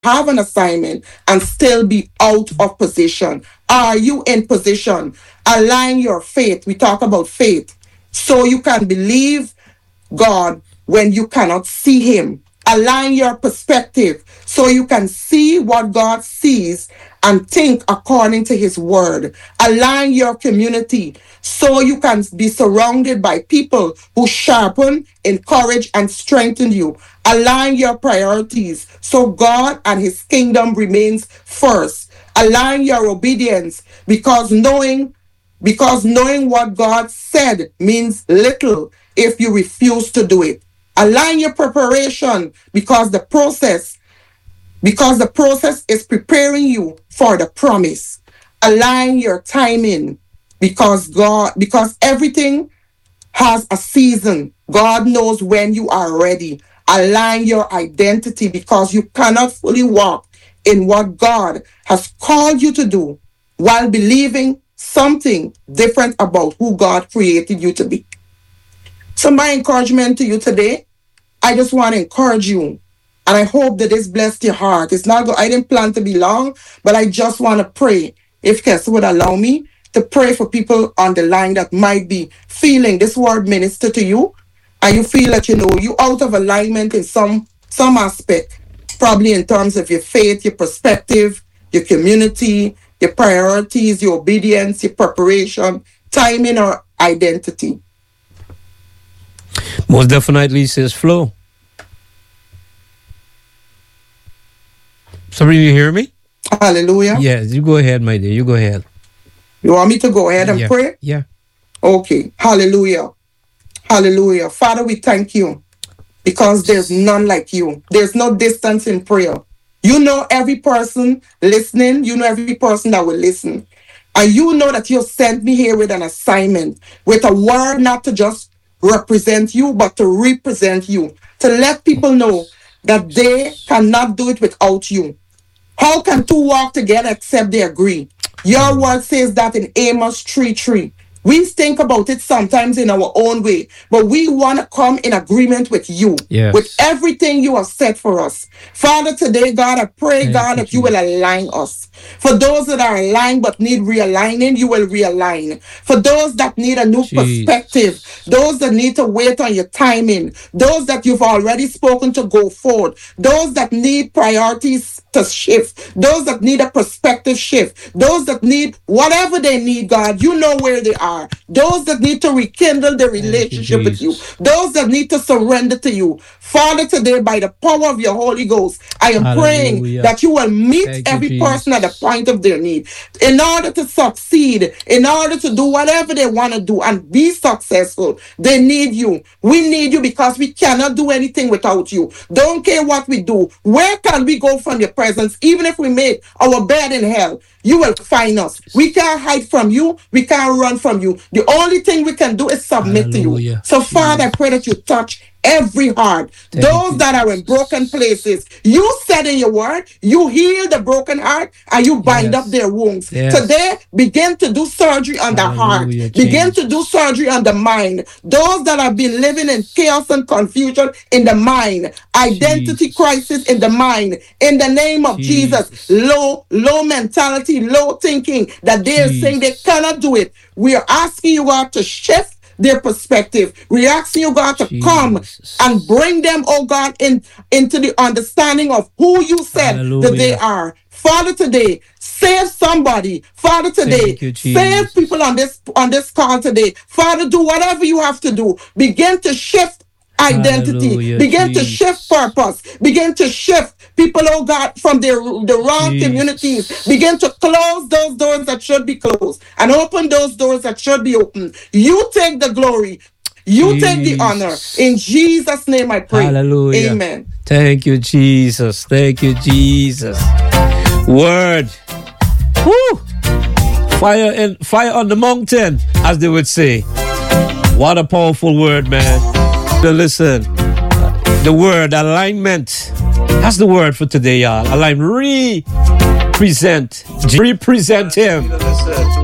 have an assignment and still be out of position? Are you in position? Align your faith. We talk about faith. So you can believe God when you cannot see him. Align your perspective so you can see what God sees and think according to his word. Align your community so you can be surrounded by people who sharpen, encourage, and strengthen you. Align your priorities so God and his kingdom remains first. Align your obedience because knowing what God said means little if you refuse to do it. Align your preparation because the process is preparing you for the promise. Align your timing because everything has a season. God knows when you are ready. Align your identity because you cannot fully walk in what God has called you to do while believing something different about who God created you to be. So my encouragement to you today, I just want to encourage you, and I hope that this blessed your heart. I didn't plan to be long, but I just want to pray, if Kessie would allow me, to pray for people on the line that might be feeling this word minister to you, and you feel that, you out of alignment in some aspect, probably in terms of your faith, your perspective, your community, your priorities, your obedience, your preparation, timing, or identity. Most definitely, says Flo. Somebody, you hear me? Hallelujah. Yes, you go ahead, my dear. You go ahead. You want me to go ahead and pray? Yeah. Okay. Hallelujah. Hallelujah. Father, we thank you because there's none like you. There's no distance in prayer. You know every person listening. You know every person that will listen. And you know that you sent me here with an assignment, with a word not to just represent you, but to represent you, to let people know that they cannot do it without you. How can two walk together except they agree? Your word says that in Amos 3:3. We think about it sometimes in our own way, but we want to come in agreement with you, with everything you have said for us. Father, today, God, I pray, God, that you will align us. For those that are aligned but need realigning, you will realign. For those that need a new perspective, those that need to wait on your timing, those that you've already spoken to go forward, those that need priorities to shift, those that need a perspective shift, those that need whatever they need, God, you know where they are. Those that need to rekindle their relationship with you, those that need to surrender to you. Father, today, by the power of your Holy Ghost, I am praying that you will meet every person at the point of their need. In order to succeed, in order to do whatever they want to do and be successful, they need you. We need you because we cannot do anything without you. Don't care what we do. Where can we go from your presence? Even if we make our bed in hell, you will find us. We can't hide from you. We can't run from you. The only thing we can do is submit to you. So, Father, I pray that you touch every heart. Those that are in broken places, you said in your word, you heal the broken heart and you bind up their wounds. Today, begin to do surgery on the heart. Begin to do surgery on the mind. Those that have been living in chaos and confusion in the mind, identity crisis in the mind, in the name of Jesus, low mentality, low thinking, that they are saying they cannot do it. We are asking you, God, to shift their perspective. We're asking you, God, to come and bring them, oh God, into the understanding of who you said that they are. Father, today, save somebody. Father, today, save people on this call today. Father, do whatever you have to do. Begin to shift identity. Begin to shift purpose. Begin to shift people, oh God, from the wrong communities. Begin to close those doors that should be closed and open those doors that should be opened. You take the glory. You take the honor. In Jesus' name I pray. Hallelujah. Amen. Thank you, Jesus. Thank you, Jesus. Word. Woo! Fire on the mountain, as they would say. What a powerful word, man. So listen, the word alignment. That's the word for today, y'all. Align, represent him.